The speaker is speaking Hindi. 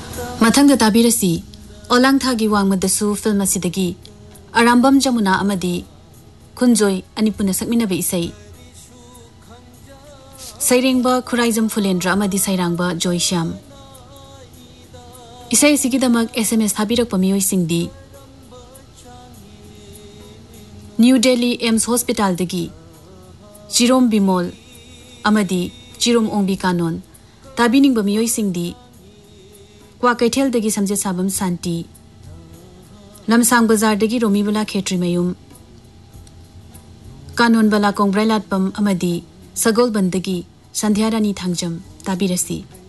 मथंग ताबीरसी ओलांग थागी वांगमदसु फिल्म असिदगी अरामबम जमुना अमदी खुंजोय अनिपुन सकमिनबे इसै सैरेंगबा खुराइजम फुलेंद्र अमदी सैरांगबा जोयश्याम इसै सिगिदमक SMS थाबीरक मियोय सिंगदी new Delhi AIIMS hospital दगी चिरोम बिमोल अमदी चिरोम ओंबी कानोन ताबीनिंग मियोय सिंगदी क्वा कैथेल दगी समझे साबम शांति लमसांग बाजार दगी रोमीबला खेत्री मयूम कानोन बला कोंग्ब्राइलाटपम अमदी सगोल बंदगी संध्या रानी थांगजम ताबीरसी।